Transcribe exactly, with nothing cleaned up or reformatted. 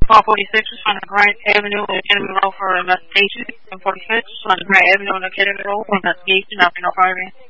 Call forty-six is on the Grant Avenue and Academy Road for investigation. And forty-six is on the Grant Avenue and Academy Road for investigation after no firing.